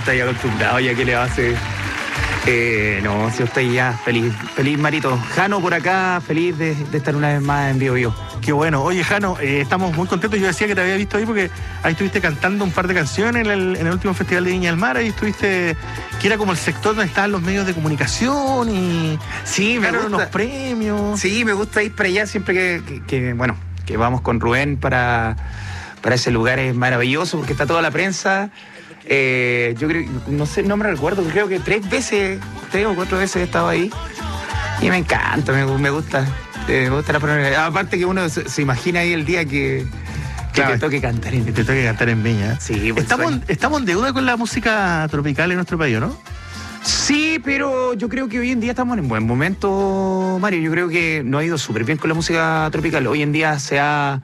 estáis acostumbrados, ya que le va a hacer. No, si estoy ya feliz, Marito. Jano por acá, feliz de estar una vez más en Bio Bio. Qué bueno. Oye, Jano, estamos muy contentos. Yo decía que te había visto ahí porque ahí estuviste cantando un par de canciones en el último Festival de Viña del Mar. Ahí estuviste, que era como el sector donde estaban los medios de comunicación y sí, me gusta unos premios. Sí, me gusta ir para allá siempre que vamos con Rubén para ese lugar. Es maravilloso porque está toda la prensa. Yo creo, no sé, no me recuerdo, creo que 3 o 4 veces he estado ahí y me encanta, me gusta la programación. Aparte que uno se imagina ahí el día que claro, te toque cantar en Viña. Sí, pues estamos en deuda con la música tropical en nuestro país, ¿no? Sí, pero yo creo que hoy en día estamos en un buen momento, Mario. Yo creo que nos ha ido súper bien con la música tropical. Hoy en día se ha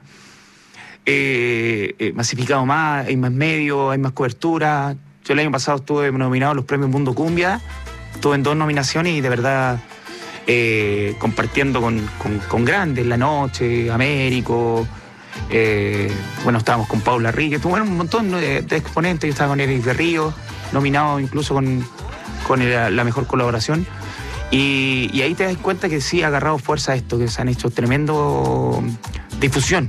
masificado más, hay más medios, hay más cobertura. Yo el año pasado estuve nominado a los premios Mundo Cumbia, estuve en 2 nominaciones y de verdad compartiendo con grandes, La Noche, Américo, estábamos con Paula Rique, bueno, un montón de exponentes. Yo estaba con Eric de Río, nominado incluso con la mejor colaboración. Y ahí te das cuenta que sí ha agarrado fuerza esto, que se han hecho tremendo difusión.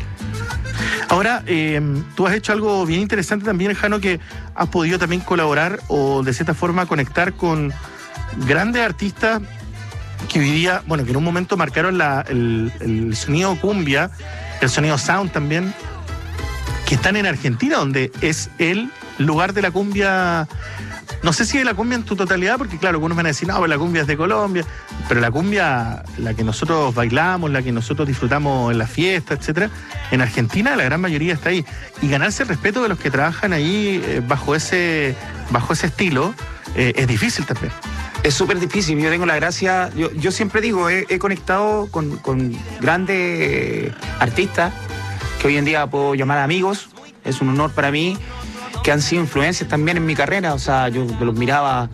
Ahora, tú has hecho algo bien interesante también, Jano, que has podido también colaborar o de cierta forma conectar con grandes artistas que hoy día, que en un momento marcaron el sonido cumbia, el sonido sound también, que están en Argentina, donde es el lugar de la cumbia. No sé si de la cumbia en tu totalidad, porque claro, algunos van a decir, no, pues la cumbia es de Colombia, pero la cumbia, la que nosotros bailamos, la que nosotros disfrutamos en las fiestas, etcétera, en Argentina la gran mayoría está ahí. Y ganarse el respeto de los que trabajan ahí bajo ese estilo es difícil también. Es súper difícil. Yo tengo la gracia, yo siempre digo, he conectado con grandes artistas que hoy en día puedo llamar amigos. Es un honor para mí, que han sido influencias también en mi carrera. O sea, yo los miraba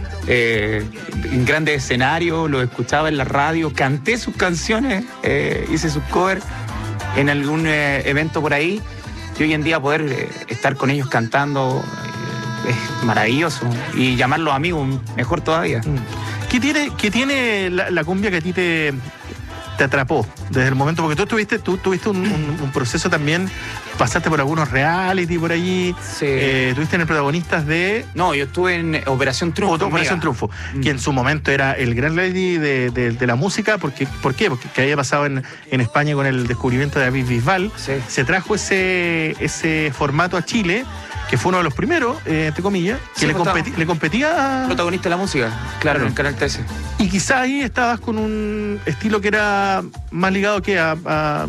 en grandes escenarios, los escuchaba en la radio, canté sus canciones, hice sus covers en algún evento por ahí. Y hoy en día poder estar con ellos cantando es maravilloso. Y llamarlos amigos, mejor todavía. ¿Qué tiene la cumbia que a ti te atrapó desde el momento? Porque tú tuviste un proceso también, pasaste por algunos reality por allí, sí. Tuviste en el Protagonistas de... No, yo estuve en Operación Triunfo. Operación Triunfo, que en su momento era el gran reality de la música. ¿Por qué? Porque había pasado en España con el descubrimiento de David Bisbal. Sí. Se trajo ese formato a Chile, que fue uno de los primeros, entre comillas, que sí, le competía a... Protagonista de la música, claro, en el Canal 13. Y quizás ahí estabas con un estilo que era más ligado que a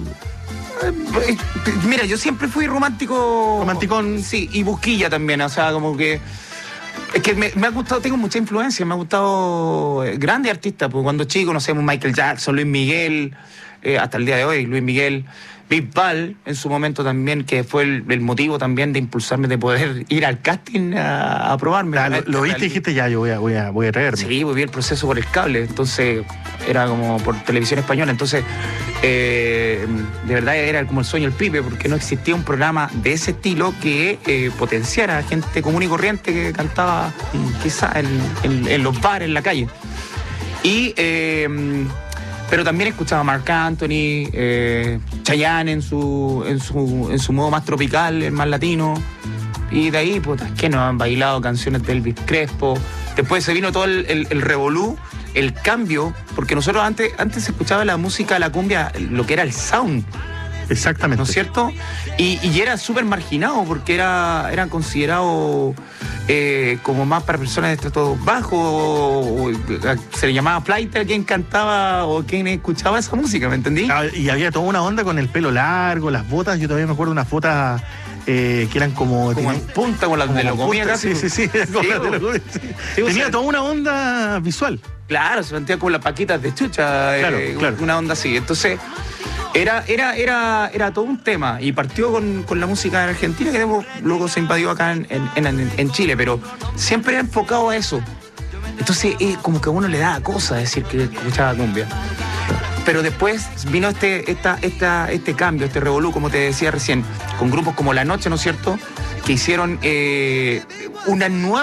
Mira, yo siempre fui romántico. Romanticón. Sí, y busquilla también, o sea, como que... Es que me ha gustado, tengo mucha influencia, me ha gustado grandes artistas, pues cuando chico, no sé, Michael Jackson, Luis Miguel, hasta el día de hoy, Luis Miguel... Bisbal en su momento también, que fue el motivo también de impulsarme, de poder ir al casting a probarme. Lo viste y dijiste, ya, yo voy a traerme. Sí, pues vi el proceso por el cable, entonces era como por televisión española, entonces de verdad era como el sueño del pibe, porque no existía un programa de ese estilo que potenciara a gente común y corriente que cantaba quizá en los bares, en la calle. Y... pero también escuchaba a Marc Anthony, Chayanne en su modo más tropical, el más latino. Y de ahí, pues, que nos han bailado canciones de Elvis Crespo. Después se vino todo el revolú, el cambio, porque nosotros antes se escuchaba la música, la cumbia, lo que era el sound. Exactamente. ¿No es cierto? Y era súper marginado, porque eran considerados como más para personas de estrato bajo, o se le llamaba flight a quien cantaba o quien escuchaba esa música, ¿me entendí? Y había toda una onda con el pelo largo, las botas. Yo todavía me acuerdo de unas botas que eran como en punta, como las de Locomía casi. Sí, tenía toda una onda visual. Claro, se sentía como las paquitas de chucha, claro. Una onda así. Entonces era todo un tema, y partió con la música argentina, que luego se invadió acá en Chile, pero siempre era enfocado a eso. Entonces como que a uno le da cosa decir que escuchaba cumbia. Pero después vino este cambio, este revolú, como te decía recién, con grupos como La Noche, ¿no es cierto?, que hicieron una nueva